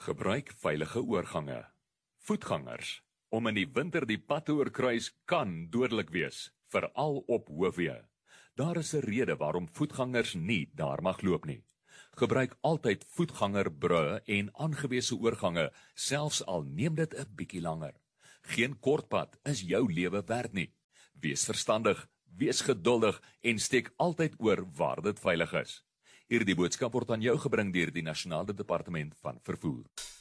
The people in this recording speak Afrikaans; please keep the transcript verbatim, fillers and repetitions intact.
Gebruik veilige oorgange. Voetgangers. Om in die winter die pad te oorkruis kan dodelik wees, veral op hoofweë. Daar is 'n rede waarom voetgangers nie daar mag loop nie. Gebruik altyd voetgangerbrûe en aangewese oorgange, selfs al neem dit 'n bietjie langer. Geen kortpad is jou lewe werd nie. Wees verstandig, wees geduldig en steek altyd oor waar dit veilig is. Hierdie boodskap word aan jou gebring deur die Nasionale Departement van Vervoer.